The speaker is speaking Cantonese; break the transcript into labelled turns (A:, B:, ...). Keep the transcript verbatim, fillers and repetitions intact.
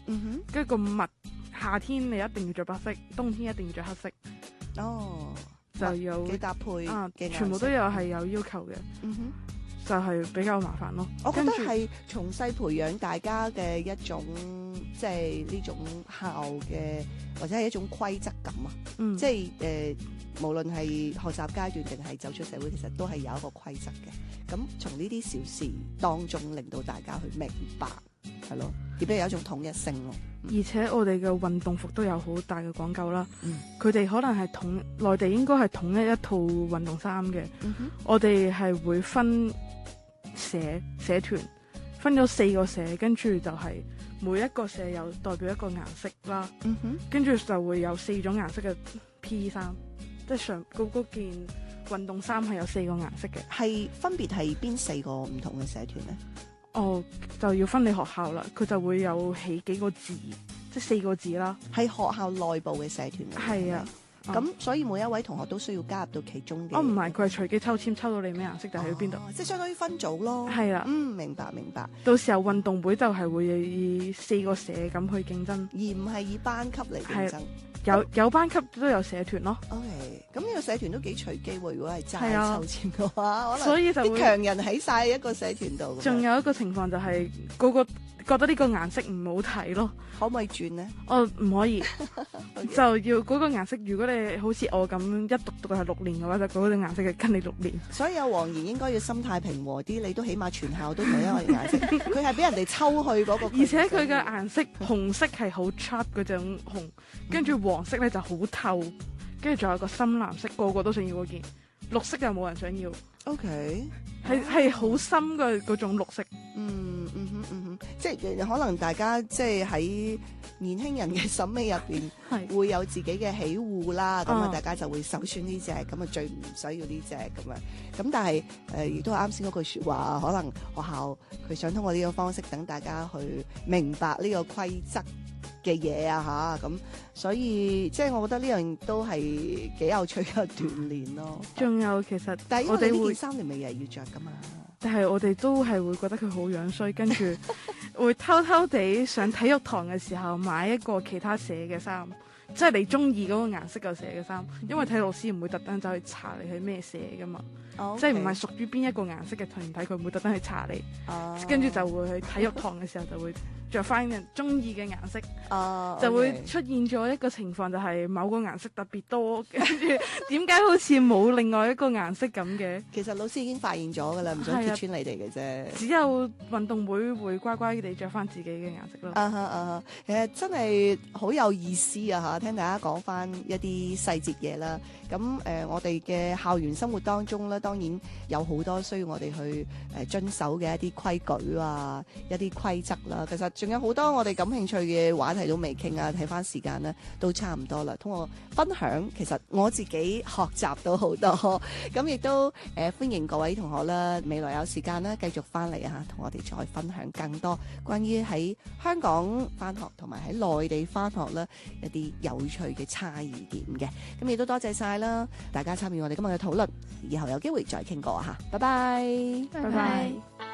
A: 嗯哼，
B: 跟住個襪夏天你一定要着白色，冬天一定要着黑色，
A: 哦，
B: 就有
A: 嘅搭配
B: 啊，
A: 嘅顏色
B: 全部都有係有要求嘅，
A: 嗯哼。
B: 就係比較麻煩咯。
A: 我覺得
B: 跟住
A: 係從細培養大家嘅一種即係呢種校嘅或者係一種規則感啊，
B: 嗯，
A: 即係誒、呃、無論係學習階段定係走出社會，其實都係有一個規則嘅。咁從呢啲小事當中，令到大家去明白係咯，亦都有一種統一性咯。
B: 而且我哋嘅運動服都有好大嘅講究啦。
A: 嗯，
B: 佢哋可能係統內地應該係統一一套運動衫嘅，
A: 嗯哼，
B: 我哋係會分社社團，分咗四個社，跟住就係每一個社有代表一個顏色啦，
A: 嗯哼，
B: 跟住就會有四種顏色嘅 P 衫，即係上嗰嗰件運動衫係有四個顏色嘅。
A: 係分別係邊四個唔同嘅社團咧？
B: 哦，就要分你學校啦，佢就會有起幾個字，即係四個字啦。
A: 係學校內部嘅社團嚟嘅。
B: 係啊。
A: 咁、嗯、所以每一位同學都需要加入到其中嘅。
B: 哦，唔係，佢係隨機抽籤抽到你咩顏色就喺邊度。
A: 哦，即係相當於分組咯。
B: 係啦。
A: 嗯，明白明白。
B: 到時候運動會就係會以四個社咁去競爭，
A: 而唔係以班級嚟競爭。
B: 有有班級都有社團咯。
A: OK，咁呢個社團都幾隨機喎。如果係齋
B: 係啊
A: 抽籤嘅話，可能
B: 所以就會
A: 啲強人喺晒一個社團度。
B: 仲有一個情況就係嗰個覺得呢個顏色唔好睇咯，
A: 可唔可以轉咧？
B: 哦，唔可以，
A: Okay.
B: 就要嗰個顏色。如果你好似我咁一讀讀係六年嘅話，就嗰個顏色係跟你六年。
A: 所以有黃妍應該要心態平和啲，你都起碼全校都同一個顏色。佢係俾人哋抽去嗰個，
B: 而且佢嘅顏色紅色係好 sharp 嗰種紅，跟住黃色咧就好透，跟住仲有個深藍色，個個都想要嗰件。綠色又冇人想要。
A: OK，
B: 係係好深嘅嗰種綠色。
A: 嗯嗯哼嗯哼，即係可能大家即係喺年輕人嘅審美入邊會有自己嘅喜惡啦，咁啊大家就會首選呢隻，咁啊最唔需要呢隻咁樣。咁但係誒亦都係啱先嗰句説話，可能學校佢想通過呢個方式等大家去明白呢個規則嘅嘢啊嚇，咁所以即係我覺得呢樣都係幾有趣嘅鍛鍊咯。
B: 仲有其實，
A: 但係因為
B: 我哋會
A: 呢件衫你咪日日要着噶嘛。
B: 但係我哋都係會覺得佢好樣衰，跟住會偷偷地上體育堂嘅時候買一個其他社嘅衫，即係你中意嗰個顏色嘅社嘅衫，因為體育老師唔會特登走去查你係咩社噶嘛。
A: Oh, okay.
B: 即係唔係屬於邊一個顏色嘅團體，佢唔會特登去查你，跟住、oh. 就會去體育堂嘅時候就會着翻人中意嘅顏色，oh, okay. 就會出現咗一個情況，就係某個顏色特別多，跟住點解好似冇另外一個顏色咁嘅？
A: 其實老師已經發現咗㗎啦，唔想揭穿你哋嘅啫。
B: 只有運動會會乖乖地着翻自己嘅顏色咯。
A: 啊哈啊哈，其實真係好有意思啊嚇！聽大家講翻一啲細節嘢啦。咁誒、呃，我哋嘅校園生活當中咧，當然有好多需要我哋去誒、呃、遵守嘅一啲規矩啊，一啲規則啦。其實仲有好多我哋感興趣嘅話題都未傾啊，睇翻時間咧都差唔多啦。通過分享，其實我自己學習到好多，咁亦都誒、呃、歡迎各位同學啦，未來有時間咧繼續翻嚟啊，同我哋再分享更多關於喺香港翻學同埋喺內地翻學咧一啲有趣嘅差異點嘅。咁亦都多謝晒啦，大家參與我哋今日嘅討論，以後有機會再傾過嚇，拜拜，
B: 拜拜。